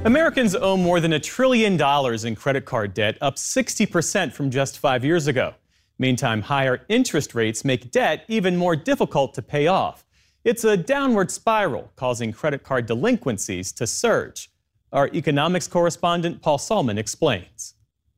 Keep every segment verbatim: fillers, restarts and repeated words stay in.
Americans owe more than a trillion dollars in credit card debt, up sixty percent from just five years ago. Meantime, higher interest rates make debt even more difficult to pay off. It's a downward spiral, causing credit card delinquencies to surge. Our economics correspondent Paul Salman explains.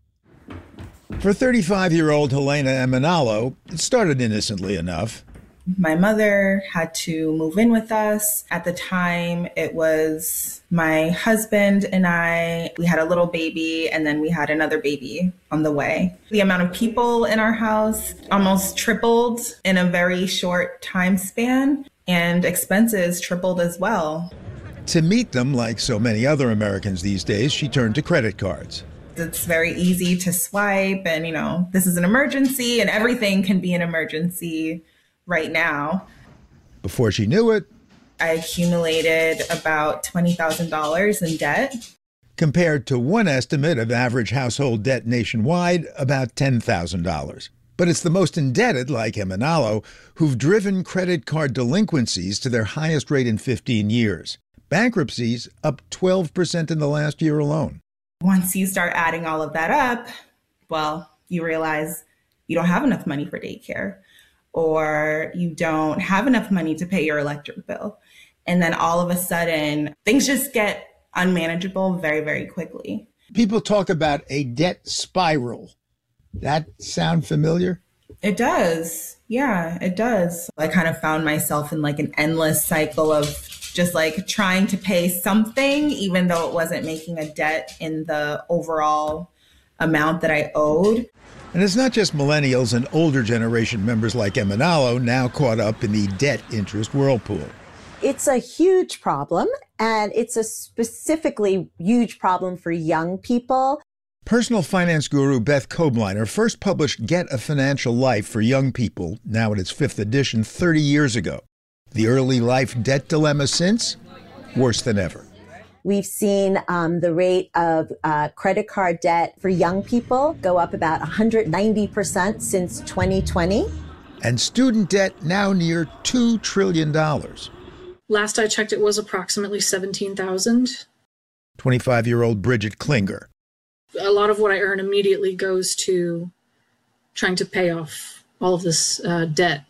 For thirty-five-year-old Helena Emanalo, it started innocently enough. My mother had to move in with us. At the time, it was my husband and I. We had a little baby, and then we had another baby on the way. The amount of people in our house almost tripled in a very short time span, and expenses tripled as well. To meet them, like so many other Americans these days, she turned to credit cards. It's very easy to swipe, and, you know, this is an emergency, and everything can be an emergency right now. Before she knew it, I accumulated about twenty thousand dollars in debt. Compared to one estimate of average household debt nationwide, about ten thousand dollars. But it's the most indebted, like Emanalo, who've driven credit card delinquencies to their highest rate in fifteen years. Bankruptcies up twelve percent in the last year alone. Once you start adding all of that up, well, you realize you don't have enough money for daycare, or you don't have enough money to pay your electric bill. And then all of a sudden, things just get unmanageable very, very quickly. People talk about a debt spiral. That sound familiar? It does. Yeah, it does. I kind of found myself in like an endless cycle of just like trying to pay something, even though it wasn't making a debt in the overall amount that I owed. And it's not just millennials and older generation members like Emanalo now caught up in the debt interest whirlpool. It's a huge problem, and it's a specifically huge problem for young people. Personal finance guru Beth Kobliner first published Get a Financial Life for Young People, now in its fifth edition, thirty years ago. The early life debt dilemma since? Worse than ever. We've seen um, the rate of uh, credit card debt for young people go up about one hundred ninety percent since twenty twenty. And student debt now near two trillion dollars. Last I checked, it was approximately seventeen thousand. twenty-five-year-old Bridget Klinger. A lot of what I earn immediately goes to trying to pay off all of this uh, debt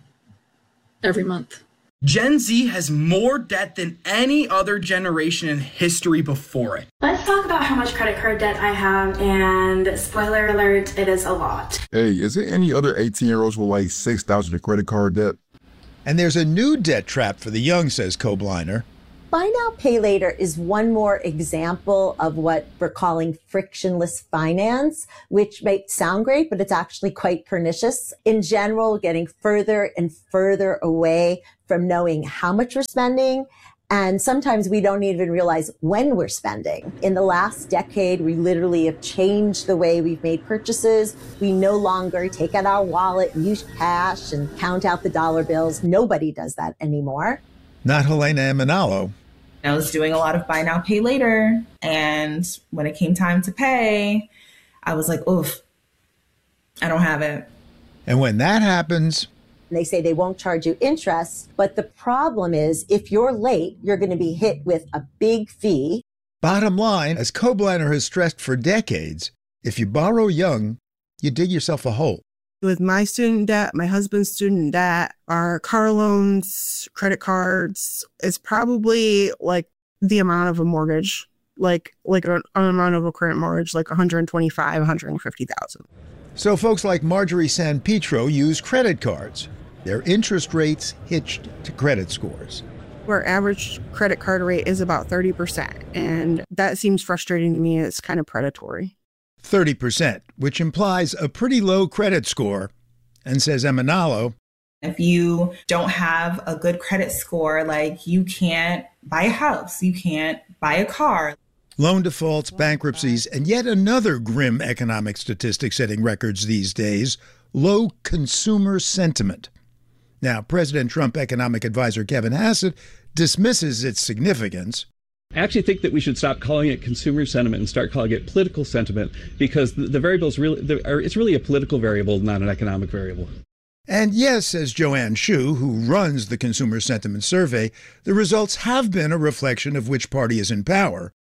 every month. Gen Z has more debt than any other generation in history before it. Let's talk about how much credit card debt I have, and spoiler alert, it is a lot. Hey, is there any other eighteen-year-olds with like six thousand in credit card debt? And there's a new debt trap for the young, says Kobliner. Buy now, pay later is one more example of what we're calling frictionless finance, which may sound great, but it's actually quite pernicious. In general, getting further and further away from knowing how much we're spending. And sometimes we don't even realize when we're spending. In the last decade, we literally have changed the way we've made purchases. We no longer take out our wallet, use cash, and count out the dollar bills. Nobody does that anymore. Not Helena Emanalo. I was doing a lot of buy now, pay later. And when it came time to pay, I was like, oof, I don't have it. And when that happens, they say they won't charge you interest. But the problem is, if you're late, you're going to be hit with a big fee. Bottom line, as Kobliner has stressed for decades, if you borrow young, you dig yourself a hole. With my student debt, my husband's student debt, our car loans, credit cards, it's probably like the amount of a mortgage, like like an, an amount of a current mortgage, like one hundred twenty-five thousand, one hundred fifty thousand. So folks like Marjorie San Pietro use credit cards. Their interest rates hitched to credit scores. Our average credit card rate is about thirty percent, and that seems frustrating to me. It's kind of predatory. thirty percent, which implies a pretty low credit score. And says Emanalo, if you don't have a good credit score, like you can't buy a house, you can't buy a car. Loan defaults, bankruptcies, and yet another grim economic statistic setting records these days, low consumer sentiment. Now, President Trump economic advisor Kevin Hassett dismisses its significance. I actually think that we should stop calling it consumer sentiment and start calling it political sentiment, because the, the variable is really, the, or it's really a political variable, not an economic variable. And yes, says Joanne Shu, who runs the Consumer Sentiment Survey, the results have been a reflection of which party is in power.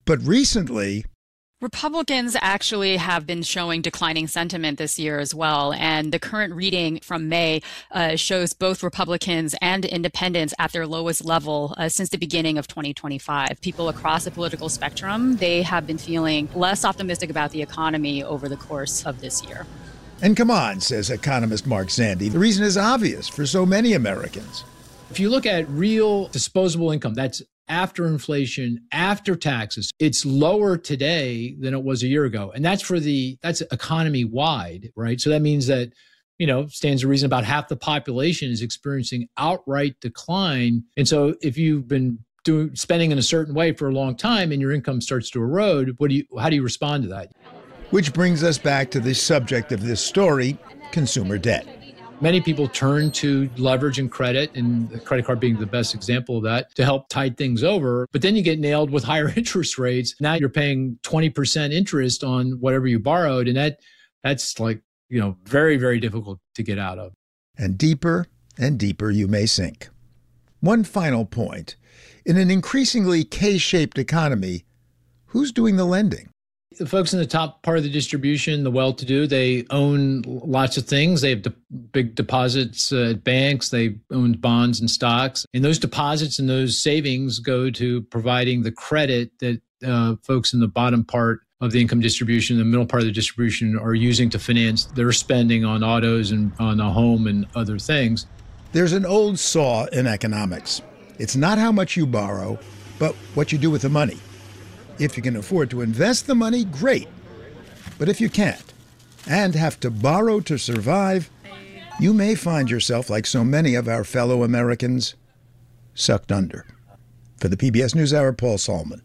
But recently, Republicans actually have been showing declining sentiment this year as well. And the current reading from May uh, shows both Republicans and independents at their lowest level uh, since the beginning of twenty twenty-five. People across the political spectrum, they have been feeling less optimistic about the economy over the course of this year. And come on, says economist Mark Zandi, the reason is obvious for so many Americans. If you look at real disposable income, that's after inflation, after taxes, it's lower today than it was a year ago. And that's for the, that's economy wide, right? So that means that, you know, stands to reason about half the population is experiencing outright decline. And so if you've been doing, spending in a certain way for a long time and your income starts to erode, what do you, how do you respond to that? Which brings us back to the subject of this story, consumer debt. Many people turn to leverage and credit, and the credit card being the best example of that, to help tide things over. But then you get nailed with higher interest rates. Now you're paying twenty percent interest on whatever you borrowed. And that that's like, you know, very, very difficult to get out of. And deeper and deeper you may sink. One final point. In an increasingly K-shaped economy, who's doing the lending? The folks in the top part of the distribution, the well-to-do, they own lots of things. They have de- big deposits uh, at banks. They own bonds and stocks. And those deposits and those savings go to providing the credit that uh, folks in the bottom part of the income distribution, the middle part of the distribution, are using to finance their spending on autos and on a home and other things. There's an old saw in economics. It's not how much you borrow, but what you do with the money. If you can afford to invest the money, great. But if you can't, and have to borrow to survive, you may find yourself, like so many of our fellow Americans, sucked under. For the P B S NewsHour, Paul Solman.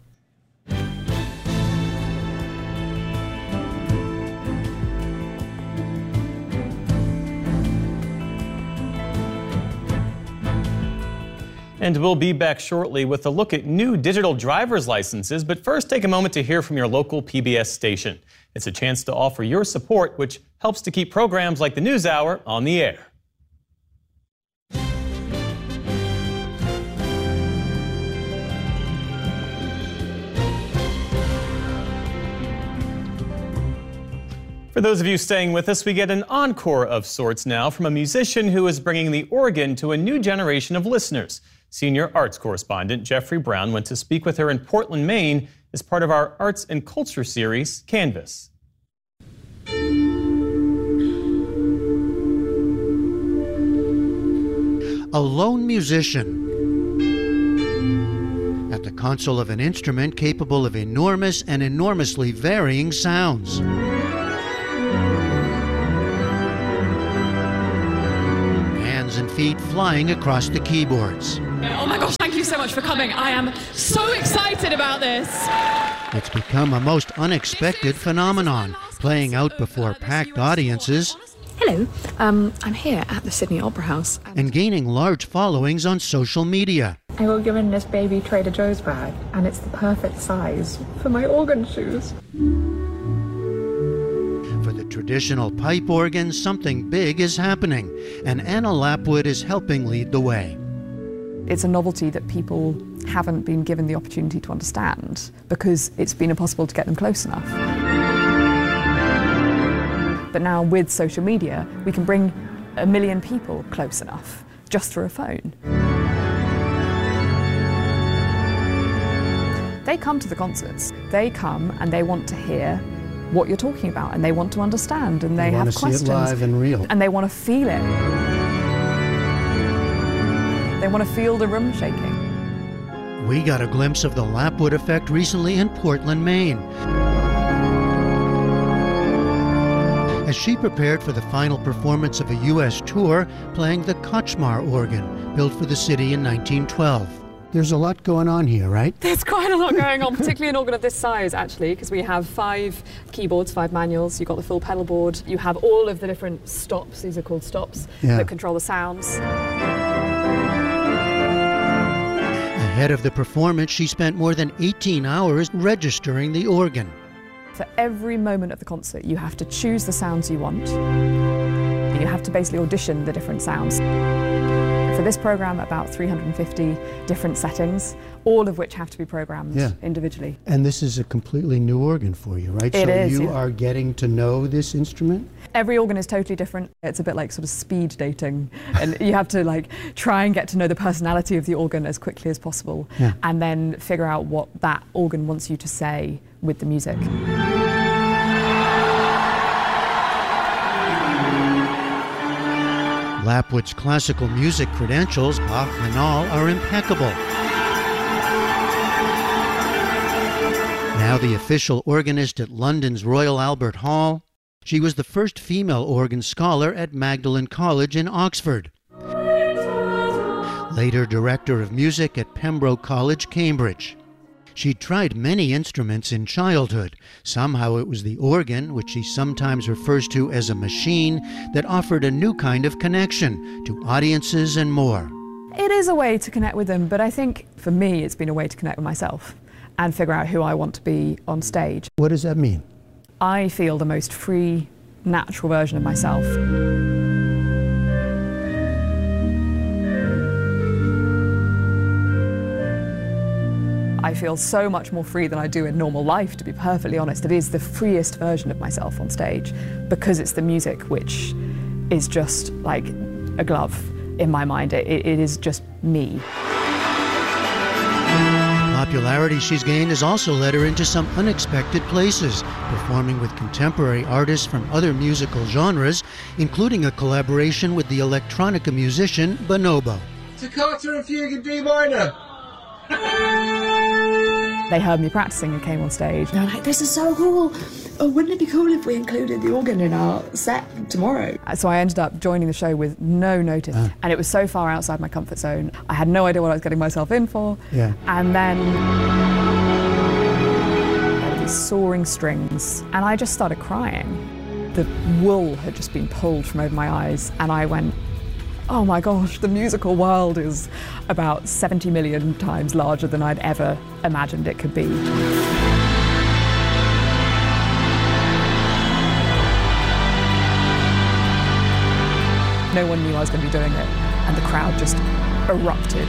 And we'll be back shortly with a look at new digital driver's licenses. But first, take a moment to hear from your local P B S station. It's a chance to offer your support, which helps to keep programs like the NewsHour on the air. For those of you staying with us, we get an encore of sorts now from a musician who is bringing the organ to a new generation of listeners. Senior arts correspondent Jeffrey Brown went to speak with her in Portland, Maine, as part of our arts and culture series, Canvas. A lone musician at the console of an instrument capable of enormous and enormously varying sounds. Hands and feet flying across the keyboards. Oh my gosh, thank you so much for coming. I am so excited about this. It's become a most unexpected phenomenon, playing out before packed audiences. Hello, um, I'm here at the Sydney Opera House. And gaining large followings on social media. I got given this baby Trader Joe's bag, and it's the perfect size for my organ shoes. For the traditional pipe organ, something big is happening, and Anna Lapwood is helping lead the way. It's a novelty that people haven't been given the opportunity to understand because it's been impossible to get them close enough. But now with social media, we can bring a million people close enough just through a phone. They come to the concerts. They come and they want to hear what you're talking about, and they want to understand, and they, they have questions. They want to see it live and real. And they want to feel it. They want to feel the room shaking. We got a glimpse of the Lapwood effect recently in Portland, Maine, as she prepared for the final performance of a U S tour playing the Kachmar organ, built for the city in nineteen twelve. There's a lot going on here, right? There's quite a lot going on, particularly an organ of this size, actually, because we have five keyboards, five manuals. You've got the full pedal board. You have all of the different stops, these are called stops, yeah. that control the sounds. Ahead of the performance, she spent more than eighteen hours registering the organ. For every moment of the concert, you have to choose the sounds you want. You have to basically audition the different sounds. For this program, about three hundred fifty different settings, all of which have to be programmed Yeah. individually. And this is a completely new organ for you, right? It so is, you yeah. are getting to know this instrument? Every organ is totally different. It's a bit like sort of speed dating, and you have to like try and get to know the personality of the organ as quickly as possible, Yeah. and then figure out what that organ wants you to say with the music. Lapwood's classical music credentials, Bach and all, are impeccable. Now the official organist at London's Royal Albert Hall, she was the first female organ scholar at Magdalen College in Oxford. Later director of music at Pembroke College, Cambridge. She tried many instruments in childhood. Somehow it was the organ, which she sometimes refers to as a machine, that offered a new kind of connection to audiences and more. It is a way to connect with them, but I think for me it's been a way to connect with myself and figure out who I want to be on stage. What does that mean? I feel the most free, natural version of myself. I feel so much more free than I do in normal life, to be perfectly honest. It is the freest version of myself on stage because it's the music which is just like a glove in my mind. It, it is just me. The popularity she's gained has also led her into some unexpected places, performing with contemporary artists from other musical genres, including a collaboration with the electronica musician Bonobo. Toccata and Fugue in D minor. They heard me practicing and came on stage. They're like, this is so cool. Oh, wouldn't it be cool if we included the organ in our set tomorrow? So I ended up joining the show with no notice. Ah. And it was so far outside my comfort zone. I had no idea what I was getting myself in for. Yeah. And then there were these soaring strings. And I just started crying. The wool had just been pulled from over my eyes. And I went, oh my gosh, the musical world is about seventy million times larger than I'd ever imagined it could be. No one knew I was going to be doing it, and the crowd just erupted.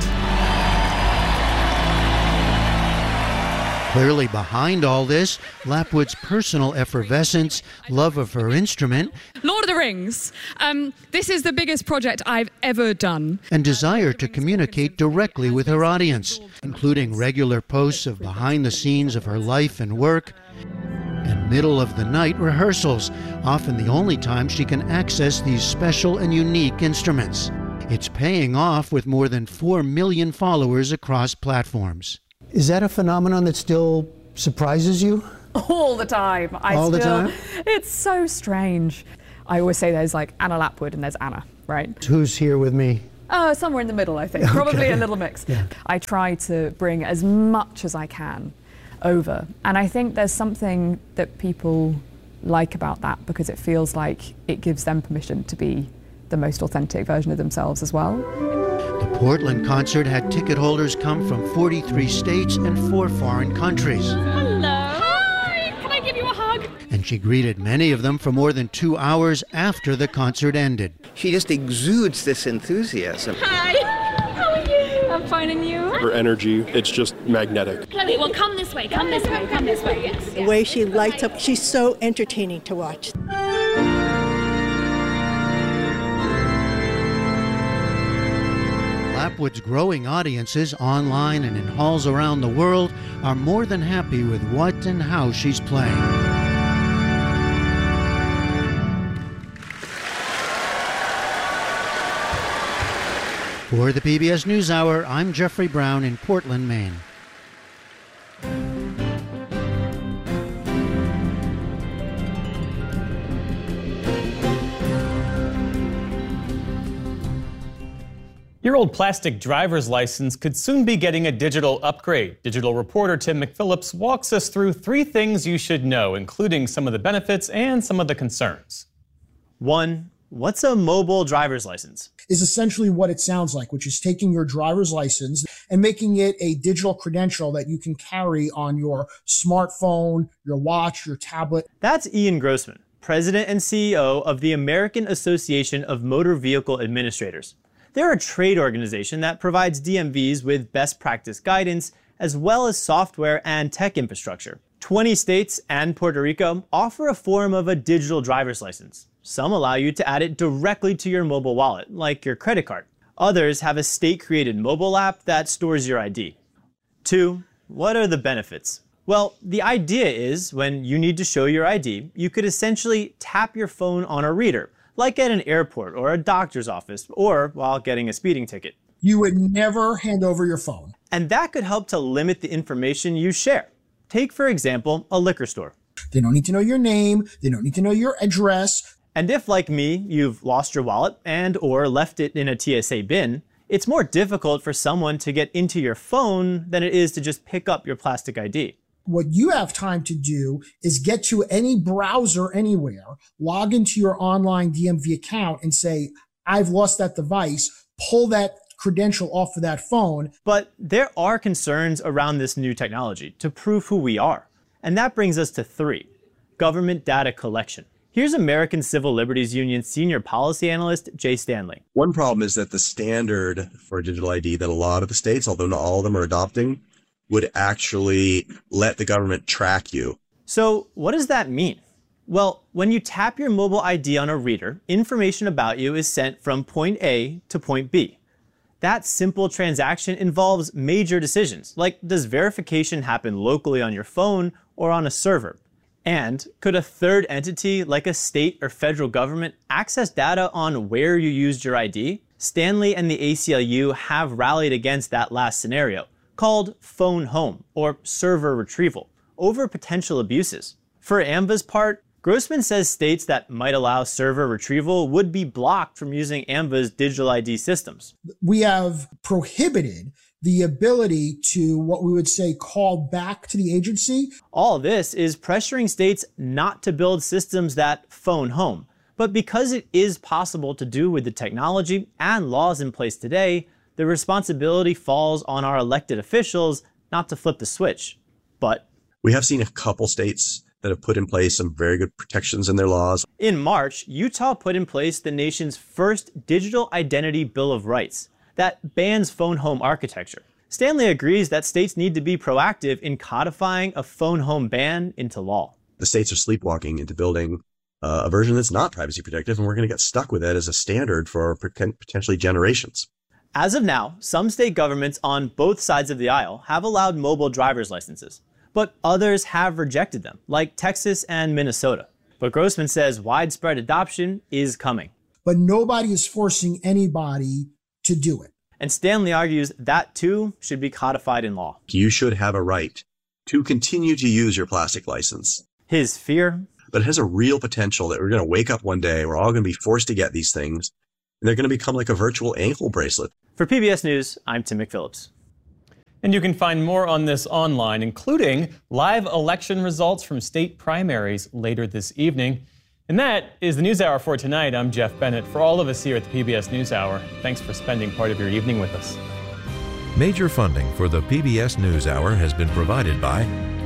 Clearly behind all this, Lapwood's personal effervescence, love of her instrument, Lord of the Rings. Um, this is the biggest project I've ever done. and desire to communicate directly with her audience, including regular posts of behind the scenes of her life and work, and middle-of-the-night rehearsals, often the only time she can access these special and unique instruments. It's paying off with more than four million followers across platforms. Is that a phenomenon that still surprises you? All the time. I All the still, time? It's so strange. I always say there's like Anna Lapwood and there's Anna, right? Who's here with me? Uh, somewhere in the middle, I think. Okay. Probably a little mix. Yeah. I try to bring as much as I can over. And I think there's something that people like about that because it feels like it gives them permission to be the most authentic version of themselves as well. The Portland concert had ticket holders come from forty-three states and four foreign countries. Hello. Hi. Can I give you a hug? And she greeted many of them for more than two hours after the concert ended. She just exudes this enthusiasm. Hi. How are you? I'm fine, and you? Her energy, it's just magnetic. Chloe, well, come this way. Come this way. Come this way. Yes. The way she lights up, she's so entertaining to watch. Lapwood's growing audiences online and in halls around the world are more than happy with what and how she's playing. For the P B S NewsHour, I'm Jeffrey Brown in Portland, Maine. Your old plastic driver's license could soon be getting a digital upgrade. Digital reporter Tim McPhillips walks us through three things you should know, including some of the benefits and some of the concerns. One, what's a mobile driver's license? Is essentially what it sounds like, which is taking your driver's license and making it a digital credential that you can carry on your smartphone, your watch, your tablet. That's Ian Grossman, president and C E O of the American Association of Motor Vehicle Administrators. They're a trade organization that provides D M Vs with best practice guidance, as well as software and tech infrastructure. twenty states and Puerto Rico offer a form of a digital driver's license. Some allow you to add it directly to your mobile wallet, like your credit card. Others have a state-created mobile app that stores your I D. Two, what are the benefits? Well, the idea is when you need to show your I D, you could essentially tap your phone on a reader, like at an airport or a doctor's office, or while getting a speeding ticket. You would never hand over your phone. And that could help to limit the information you share. Take, for example, a liquor store. They don't need to know your name. They don't need to know your address. And if, like me, you've lost your wallet and or left it in a T S A bin, it's more difficult for someone to get into your phone than it is to just pick up your plastic I D. What you have time to do is get to any browser anywhere, log into your online D M V account and say, I've lost that device, pull that credential off of that phone. But there are concerns around this new technology to prove who we are. And that brings us to three, government data collection. Here's American Civil Liberties Union senior policy analyst Jay Stanley. One problem is that the standard for digital I D that a lot of the states, although not all of them are adopting, would actually let the government track you. So what does that mean? Well, when you tap your mobile I D on a reader, information about you is sent from point A to point B. That simple transaction involves major decisions, like does verification happen locally on your phone or on a server? And could a third entity, like a state or federal government, access data on where you used your I D? Stanley and the A C L U have rallied against that last scenario, called phone home or server retrieval, over potential abuses. For AAMVA's part, Grossman says states that might allow server retrieval would be blocked from using AAMVA's digital I D systems. We have prohibited the ability to, what we would say, call back to the agency. All this is pressuring states not to build systems that phone home. But because it is possible to do with the technology and laws in place today, the responsibility falls on our elected officials not to flip the switch. But we have seen a couple states that have put in place some very good protections in their laws. In March, Utah put in place the nation's first digital identity Bill of Rights that bans phone home architecture. Stanley agrees that states need to be proactive in codifying a phone home ban into law. The states are sleepwalking into building uh, a version that's not privacy protective, and we're going to get stuck with it as a standard for potentially generations. As of now, some state governments on both sides of the aisle have allowed mobile driver's licenses, but others have rejected them, like Texas and Minnesota. But Grossman says widespread adoption is coming. But nobody is forcing anybody to do it. And Stanley argues that too should be codified in law. You should have a right to continue to use your plastic license. His fear? But it has a real potential that we're going to wake up one day, we're all going to be forced to get these things, and they're going to become like a virtual ankle bracelet. For P B S News, I'm Tim McPhillips. And you can find more on this online, including live election results from state primaries later this evening. And that is the News Hour for tonight. I'm Jeff Bennett. For all of us here at the P B S NewsHour, thanks for spending part of your evening with us. Major funding for the P B S NewsHour has been provided by